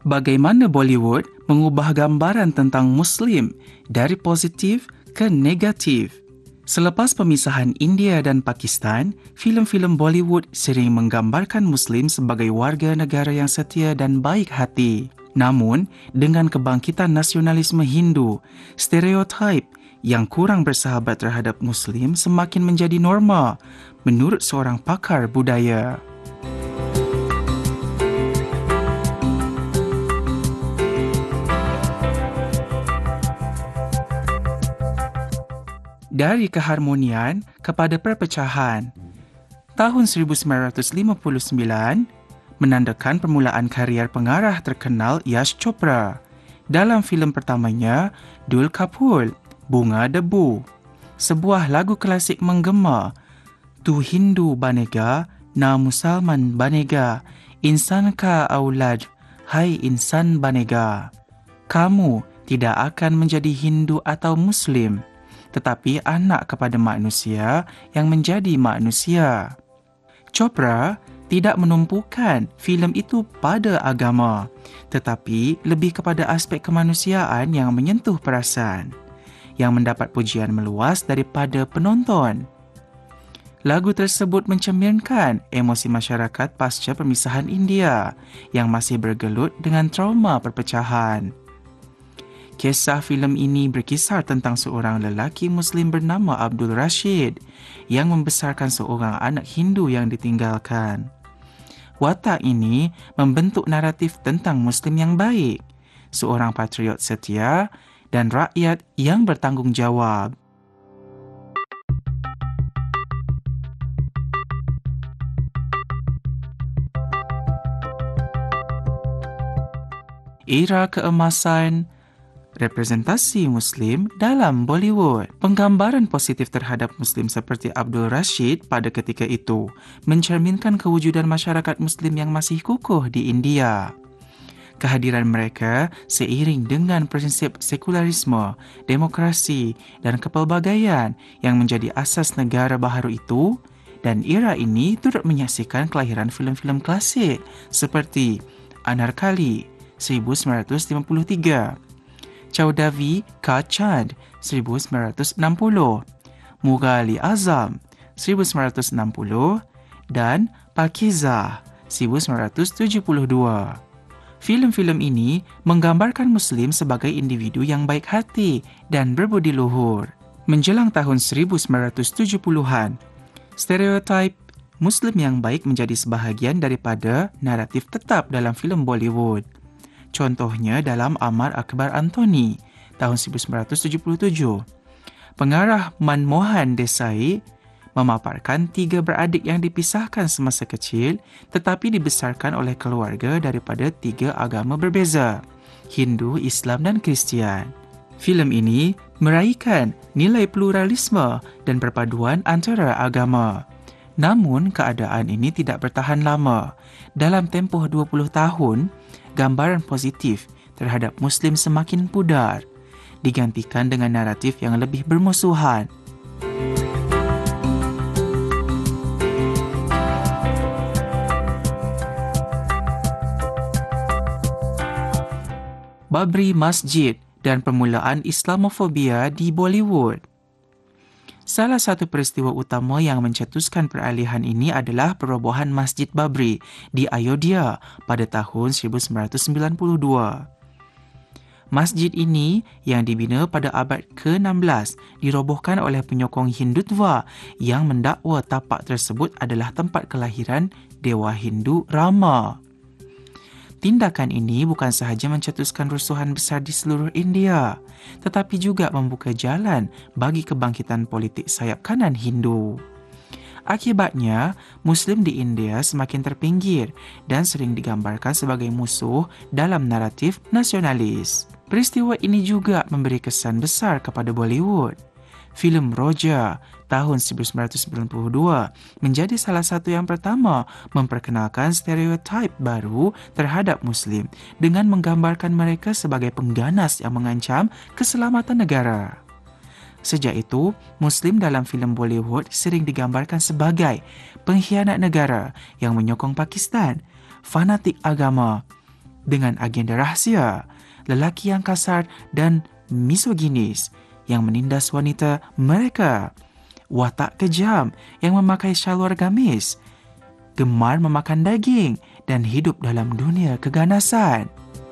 Bagaimana Bollywood mengubah gambaran tentang Muslim dari positif ke negatif? Selepas pemisahan India dan Pakistan, filem-filem Bollywood sering menggambarkan Muslim sebagai warga negara yang setia dan baik hati. Namun, dengan kebangkitan nasionalisme Hindu, stereotip yang kurang bersahabat terhadap Muslim semakin menjadi norma, menurut seorang pakar budaya. Dari keharmonian kepada perpecahan. Tahun 1959 menandakan permulaan karier pengarah terkenal Yash Chopra. Dalam filem pertamanya, Dul Kapul, Bunga Debu. Sebuah lagu klasik menggema, Tu Hindu banega, na Musalman banega, insan ka aulad, hai insan banega. Kamu tidak akan menjadi Hindu atau Muslim, tetapi anak kepada manusia yang menjadi manusia. Chopra tidak menumpukan filem itu pada agama, tetapi lebih kepada aspek kemanusiaan yang menyentuh perasaan, yang mendapat pujian meluas daripada penonton. Lagu tersebut mencerminkan emosi masyarakat pasca pemisahan India yang masih bergelut dengan trauma perpecahan. Kisah filem ini berkisar tentang seorang lelaki Muslim bernama Abdul Rashid yang membesarkan seorang anak Hindu yang ditinggalkan. Watak ini membentuk naratif tentang Muslim yang baik, seorang patriot setia dan rakyat yang bertanggungjawab. Era keemasan representasi Muslim dalam Bollywood. Penggambaran positif terhadap Muslim seperti Abdul Rashid pada ketika itu mencerminkan kewujudan masyarakat Muslim yang masih kukuh di India. Kehadiran mereka seiring dengan prinsip sekularisme, demokrasi dan kepelbagaian yang menjadi asas negara baharu itu, dan era ini turut menyaksikan kelahiran filem-filem klasik seperti Anarkali 1953, Chowdavi Ka Chand 1960, Mughal-e Azam 1960 dan Pakizah 1972. Filem-filem ini menggambarkan Muslim sebagai individu yang baik hati dan berbudi luhur. Menjelang tahun 1970-an, stereotip Muslim yang baik menjadi sebahagian daripada naratif tetap dalam filem Bollywood. Contohnya dalam Amar Akbar Anthony tahun 1977. Pengarah Manmohan Desai memaparkan 3 beradik yang dipisahkan semasa kecil tetapi dibesarkan oleh keluarga daripada 3 agama berbeza, Hindu, Islam dan Kristian. Filem ini meraihkan nilai pluralisme dan perpaduan antara agama. Namun, keadaan ini tidak bertahan lama. Dalam tempoh 20 tahun, gambaran positif terhadap Muslim semakin pudar, digantikan dengan naratif yang lebih bermusuhan. Babri Masjid dan permulaan Islamofobia di Bollywood. Salah satu peristiwa utama yang mencetuskan peralihan ini adalah perobohan Masjid Babri di Ayodhya pada tahun 1992. Masjid ini yang dibina pada abad ke-16 dirobohkan oleh penyokong Hindutva yang mendakwa tapak tersebut adalah tempat kelahiran Dewa Hindu Rama. Tindakan ini bukan sahaja mencetuskan rusuhan besar di seluruh India, tetapi juga membuka jalan bagi kebangkitan politik sayap kanan Hindu. Akibatnya, Muslim di India semakin terpinggir dan sering digambarkan sebagai musuh dalam naratif nasionalis. Peristiwa ini juga memberi kesan besar kepada Bollywood. Filem Roja tahun 1992 menjadi salah satu yang pertama memperkenalkan stereotip baru terhadap Muslim dengan menggambarkan mereka sebagai pengganas yang mengancam keselamatan negara. Sejak itu, Muslim dalam filem Bollywood sering digambarkan sebagai pengkhianat negara yang menyokong Pakistan, fanatik agama, dengan agenda rahsia, lelaki yang kasar dan misoginis yang menindas wanita mereka, watak kejam yang memakai syalwar gamis, gemar memakan daging dan hidup dalam dunia keganasan.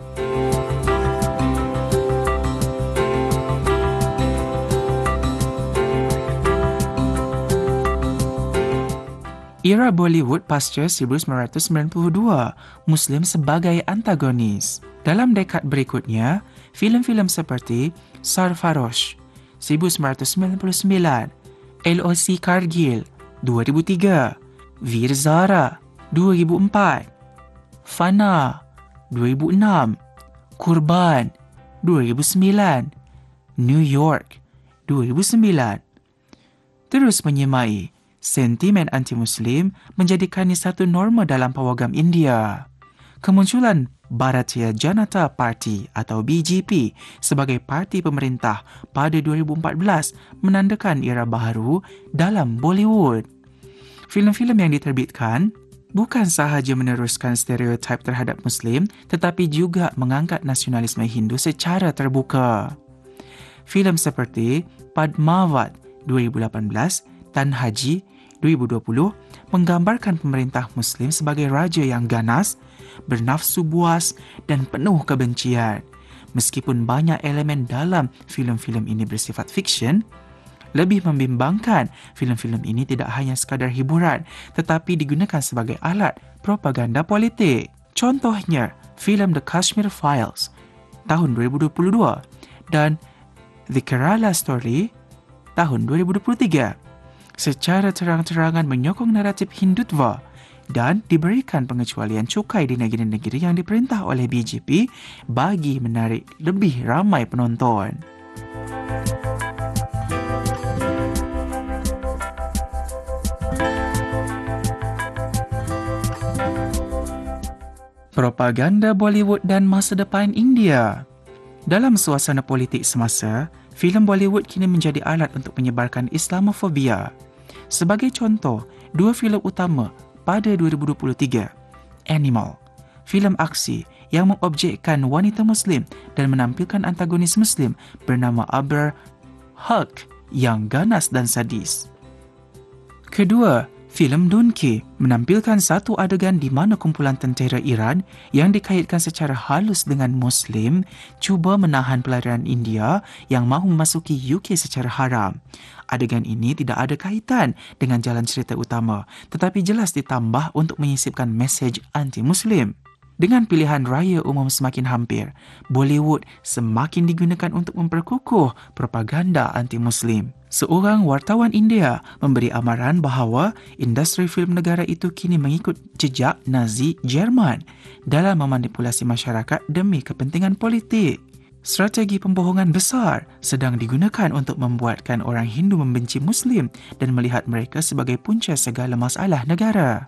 Era Bollywood pasca 1992, Muslim sebagai antagonis. Dalam dekad berikutnya, filem-filem seperti Sarfarosh 1999, LOC Kargil 2003, Veer Zara 2004, Fana 2006, Kurban 2009, New York 2009 terus menyemai sentimen anti-Muslim menjadikannya satu norma dalam pawagam India. Kemunculan Bharatiya Janata Party atau BJP sebagai parti pemerintah pada 2014 menandakan era baru dalam Bollywood. Filem-filem yang diterbitkan bukan sahaja meneruskan stereotip terhadap Muslim tetapi juga mengangkat nasionalisme Hindu secara terbuka. Filem seperti Padmavat 2018, Tan Haji 2020 menggambarkan pemerintah Muslim sebagai raja yang ganas, bernafsu buas dan penuh kebencian. Meskipun banyak elemen dalam filem-filem ini bersifat fiksyen, lebih membimbangkan filem-filem ini tidak hanya sekadar hiburan tetapi digunakan sebagai alat propaganda politik. Contohnya, filem The Kashmir Files tahun 2022 dan The Kerala Story tahun 2023 secara terang-terangan menyokong naratif Hindutva dan diberikan pengecualian cukai di negeri-negeri yang diperintah oleh BJP bagi menarik lebih ramai penonton. Propaganda Bollywood dan masa depan India. Dalam suasana politik semasa, filem Bollywood kini menjadi alat untuk menyebarkan Islamofobia. Sebagai contoh, dua filem utama pada 2023, Animal, filem aksi yang mengobjekkan wanita Muslim dan menampilkan antagonis Muslim bernama Abrar Hulk yang ganas dan sadis. Kedua, filem Dunki menampilkan satu adegan di mana kumpulan tentera Iran yang dikaitkan secara halus dengan Muslim cuba menahan pelayaran India yang mahu memasuki UK secara haram. Adegan ini tidak ada kaitan dengan jalan cerita utama, tetapi jelas ditambah untuk menyisipkan mesej anti-Muslim. Dengan pilihan raya umum semakin hampir, Bollywood semakin digunakan untuk memperkukuh propaganda anti-Muslim. Seorang wartawan India memberi amaran bahawa industri filem negara itu kini mengikut jejak Nazi Jerman dalam memanipulasi masyarakat demi kepentingan politik. Strategi pembohongan besar sedang digunakan untuk membuatkan orang Hindu membenci Muslim dan melihat mereka sebagai punca segala masalah negara.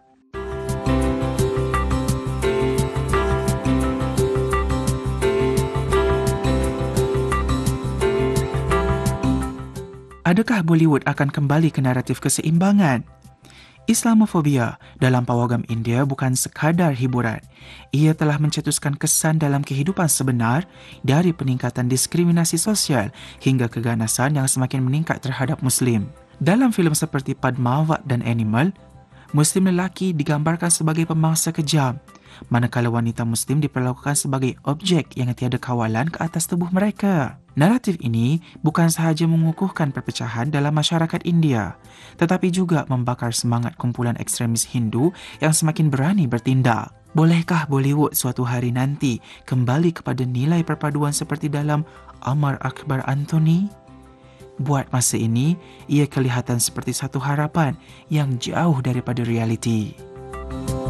Adakah Bollywood akan kembali ke naratif keseimbangan? Islamofobia dalam pawagam India bukan sekadar hiburan. Ia telah mencetuskan kesan dalam kehidupan sebenar dari peningkatan diskriminasi sosial hingga keganasan yang semakin meningkat terhadap Muslim. Dalam filem seperti Padmavat dan Animal, Muslim lelaki digambarkan sebagai pemangsa kejam, manakala wanita Muslim diperlakukan sebagai objek yang tiada kawalan ke atas tubuh mereka. Naratif ini bukan sahaja mengukuhkan perpecahan dalam masyarakat India, tetapi juga membakar semangat kumpulan ekstremis Hindu yang semakin berani bertindak. Bolehkah Bollywood suatu hari nanti kembali kepada nilai perpaduan seperti dalam Amar Akbar Anthony? Buat masa ini, ia kelihatan seperti satu harapan yang jauh daripada realiti.